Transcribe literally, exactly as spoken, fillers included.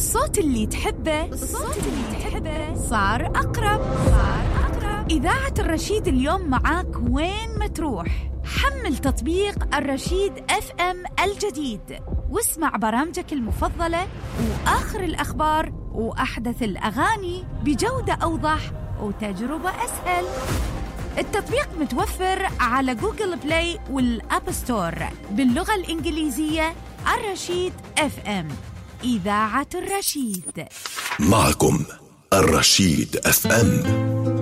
الصوت اللي تحبه الصوت اللي تحبه صار أقرب صار أقرب. إذاعة الرشيد اليوم معاك وين ما تروح. حمل تطبيق الرشيد اف ام الجديد واسمع برامجك المفضلة وآخر الأخبار وأحدث الأغاني بجودة أوضح وتجربة أسهل. التطبيق متوفر على جوجل بلاي والأب ستور باللغة الإنجليزية. الرشيد اف ام، إذاعة الرشيد. معكم الرشيد اف ام.